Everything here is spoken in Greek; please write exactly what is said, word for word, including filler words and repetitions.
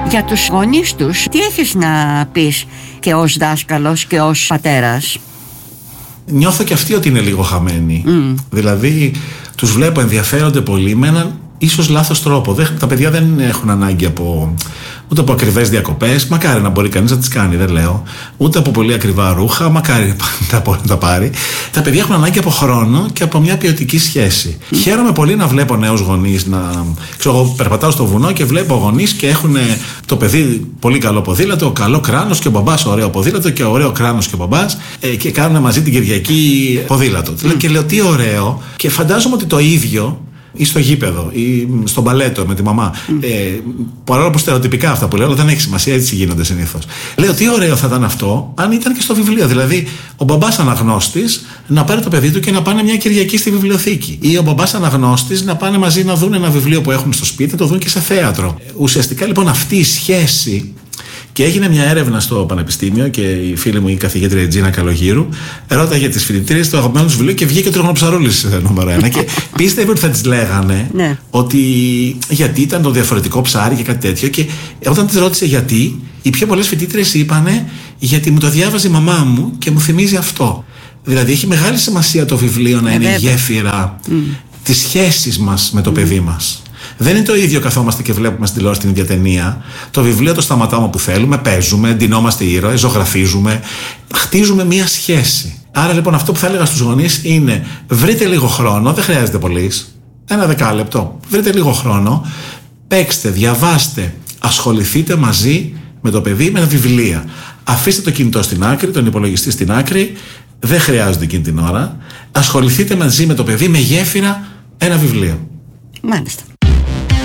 Για τους γονείς τους, τι έχεις να πεις και ως δάσκαλος και ως πατέρας? Νιώθω και αυτοί ότι είναι λίγο χαμένοι. Mm. Δηλαδή, τους βλέπω ενδιαφέρονται πολύ με έναν ίσως λάθος τρόπο. Δεν, τα παιδιά δεν έχουν ανάγκη από, ούτε από ακριβές διακοπές. Μακάρι να μπορεί κανείς να τις κάνει, δεν λέω. Ούτε από πολύ ακριβά ρούχα. Μακάρι να μπορεί να τα πάρει. Τα παιδιά έχουν ανάγκη από χρόνο και από μια ποιοτική σχέση. Mm. Χαίρομαι πολύ να βλέπω νέους γονείς να. Ξέρω, εγώ περπατάω στο βουνό και βλέπω γονείς και έχουν το παιδί πολύ καλό ποδήλατο, καλό κράνος και ο μπαμπάς ωραίο ποδήλατο και ωραίο κράνος και ο μπαμπάς ε, και κάνουν μαζί την Κυριακή ποδήλατο. Mm. Και λέω τι ωραίο, και φαντάζομαι ότι το ίδιο. Ή στο γήπεδο, ή στο μπαλέτο με τη μαμά. Mm. Ε, παρόλο που στερεοτυπικά αυτά που λέω, δεν έχει σημασία, έτσι γίνονται συνήθως. Λέω τι ωραίο θα ήταν αυτό, αν ήταν και στο βιβλίο. Δηλαδή, ο μπαμπάς αναγνώστης να πάρει το παιδί του και να πάνε μια Κυριακή στη βιβλιοθήκη. Ή ο μπαμπάς αναγνώστης να πάνε μαζί να δουν ένα βιβλίο που έχουν στο σπίτι, να το δουν και σε θέατρο. Ουσιαστικά λοιπόν αυτή η σχέση. Και έγινε μια έρευνα στο Πανεπιστήμιο και η φίλη μου η καθηγήτρια Τζίνα Καλογύρου ρώταγε τις φοιτητρίες το αγαπημένο του βιβλίο και βγήκε ο Τριγονοψαρούλης νούμερο ένα. Και πίστευε ότι θα τις λέγανε ναι. ότι γιατί ήταν το διαφορετικό ψάρι και κάτι τέτοιο. Και όταν τις ρώτησε γιατί, οι πιο πολλές φοιτήτριες είπανε γιατί μου το διάβαζε η μαμά μου και μου θυμίζει αυτό. Δηλαδή έχει μεγάλη σημασία το βιβλίο να ε, είναι βέβαια. γέφυρα mm. τις σχέσεις μας με το mm. παιδί μας. Δεν είναι το ίδιο καθόμαστε και βλέπουμε στην τηλεόραση την ίδια ταινία. Το βιβλίο το σταματάμε όπου θέλουμε, παίζουμε, ντυνόμαστε ήρωες, ζωγραφίζουμε, χτίζουμε μία σχέση. Άρα λοιπόν αυτό που θα έλεγα στους γονείς είναι βρείτε λίγο χρόνο, δεν χρειάζεται πολύς, ένα δεκάλεπτο, βρείτε λίγο χρόνο, παίξτε, διαβάστε, ασχοληθείτε μαζί με το παιδί με τα βιβλία. Αφήστε το κινητό στην άκρη, τον υπολογιστή στην άκρη, δεν χρειάζεται εκείνη την ώρα. Ασχοληθείτε μαζί με το παιδί με γέφυρα ένα βιβλίο. Μάλιστα.